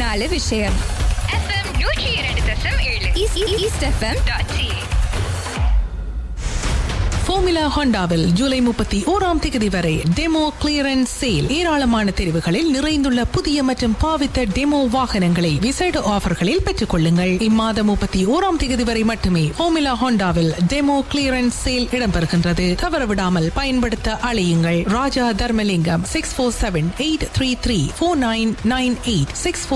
4 விஷயம் FM 102.7 eastfm.ca. Formula ஹோண்டாவில் July 31 வரை demo clearance sale. ஏராளமான தெரிவுகளில் நிறைந்துள்ள புதிய மற்றும் பாவித்த டெமோ வாகனங்களை விசேட ஆஃபர்களில் பெற்றுக் கொள்ளுங்கள். இம்மாதம் 31 வரை மட்டுமே ஃபார்முலா ஹோண்டாவில் டெமோ கிளியரன்ஸ் சேல் இடம்பெறுகின்றது. தவறவிடாமல் பயன்படுத்த அழையுங்கள். ராஜா தர்மலிங்கம் 647-833-4998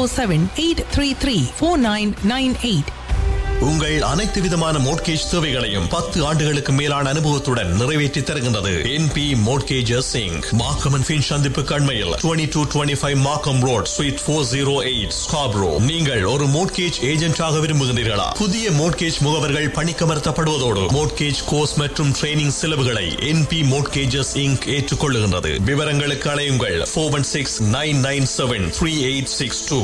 647-833-4998. உங்கள் அனைத்து விதமான மோட்கேஜ் சேவைகளையும் 10 ஆண்டுகளுக்கு மேலான அனுபவத்துடன் நிறைவேற்றி தருகின்றது NP Mortgages Inc. Markham and fin சந்திப்பு கண்மையில் 2225 மார்க்கம் ரோட் ஸ்வீட் 408 Scarborough. நீங்கள் ஒரு மோட்கேஜ் ஏஜென்டாக விரும்புகிறீர்களா? புதிய மோட்கேஜ் முகவர்கள் பணிக்கமர்த்தப்படுவதோடு மோட்கேஜ் கோர்ஸ் மற்றும் ட்ரைனிங் செலவுகளை NP Mortgages Inc. ஏற்றுக்கொள்ளுகின்றது. விவரங்களுக்கு அழையுங்கள் 416-997-3862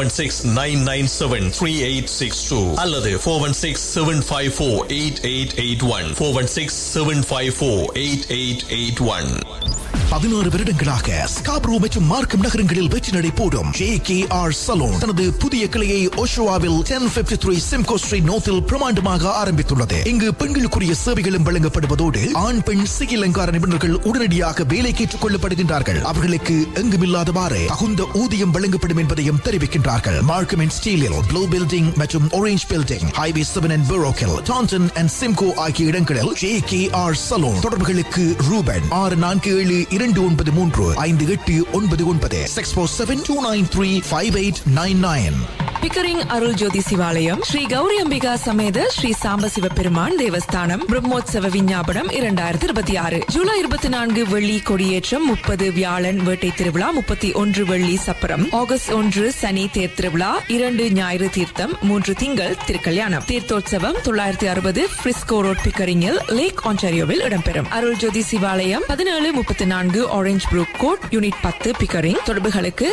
416-997-3862 அல்லது 416-754-8881 416-754-8881. 16 வருடங்களாக ஸ்காப்ரோ மற்றும் மார்க்கம் நகரங்களில் வெற்றி நடை போடும் JKR சலூன் தனது புதிய கிளையை ஓஷோவாவில் 1053 சிம்கோ ஸ்ட்ரீட் நோத்தில் பிரமாண்டமாக ஆரம்பித்துள்ளது. இங்கு பெண்களுக்குரிய சேவைகளும் வழங்கப்படுவதோடு ஆண் பெண் சிகை அலங்கார நிபுணர்கள் உடனடியாக வேலைக்கு ஏற்றுக் கொள்ளப்படுகின்றார்கள். அவர்களுக்கு எங்குமில்லாதவாறு தகுந்த ஊதியம் வழங்கப்படும் என்பதையும் தெரிவிக்கின்றார்கள். மார்க்கம் அண்ட் ஸ்டீலில் ப்ளூ பில்டிங் மற்றும் orange building, highway 7 and பெரோக்கில், Tandon and Simcoe ஆகிய இடங்களில் JKR சலூன். தொடர்புகளுக்கு ரூபன் 647-293-5899 647-293-5899. பிக்கரிங் அருள் ஜோதி சிவாலயம் ஸ்ரீ கௌரி அம்பிகா சமேத ஸ்ரீ சாம்பசிவ பெருமான் தேவஸ்தானம் பிரம்மோற்சவ விஞ்ஞாபனம் 2026 ஜூலை 24 வெள்ளி கொடியேற்றம், 30 வியாழன் வேட்டை திருவிழா, 31 வெள்ளி சப்பரம், ஆகஸ்ட் 1 சனி தேர் திருவிழா, 2 ஞாயிறு தீர்த்தம், 3 திங்கள் திருக்கல்யாணம். தீர்த்தோற்சவம் 960 பிரிஸ்கோ ரோட் பிக்கரிங்கில் லேக் ஆன்டாரியோவில் இடம்பெறும். அருள் ஜோதி சிவாலயம் 1734 orange Brook code unit 10 Pickering. தொடர்புகளுக்கு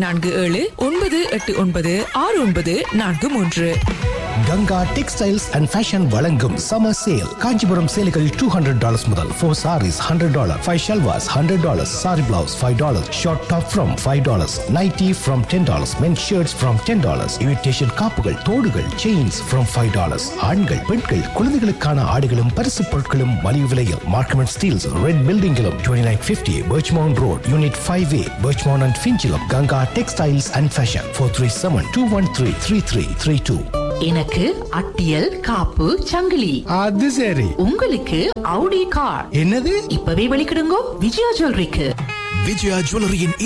648-946-6943. கங்கா டெக்ஸ்டைல்ஸ் அண்ட் ஃபேஷன் வழங்கும் சம்மர் சேல். காஞ்சிபுரம் சேலைகள் $200 முதல், 4 sarees $100, 5 shalwars $100, saree blouse $5, short top from $5, nighty from $10, men's shirts from $10, imitation காப்புகள், தோடுகள், chains from $5. ஆண்கள் பெண்கள் குழந்தைகளுக்கான ஆடைகளும் பரிசு பொருட்களும் மலிவு விலையில் Markham and Steeles red பில்டிங்கிலும் 2950 Birchmount Road Unit 5A Birchmount and Finchilum. Ganga textiles and fashion 437-213-3332. எனக்கு அட்டியல் காப்பு சங்கிலி. அது சரி. உங்களுக்கு அவுடி கார். என்னது? இப்பவே வெளிக்கிடுங்கோ விஜயா ஜுவல்லரிக்கு. விஜயா ஜுவல்லரியின்